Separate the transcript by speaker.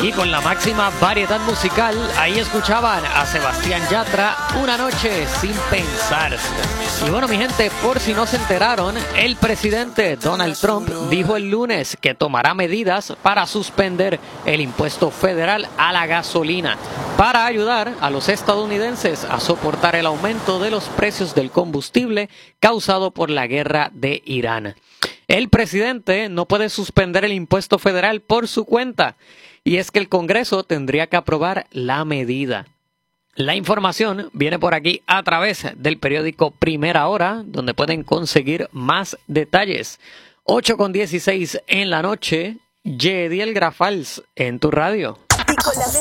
Speaker 1: Y con la máxima variedad musical, ahí escuchaban a Sebastián Yatra, Una noche sin pensar. Y bueno, mi gente, por si no se enteraron, el presidente Donald Trump dijo el lunes que tomará medidas para suspender el impuesto federal a la gasolina para ayudar a los estadounidenses a soportar el aumento de los precios del combustible causado por la guerra de Irán. El presidente no puede suspender el impuesto federal por su cuenta, y es que el Congreso tendría que aprobar la medida. La información viene por aquí a través del periódico Primera Hora, donde pueden conseguir más detalles. 8:16 en la noche, Yediel Grafals en tu radio.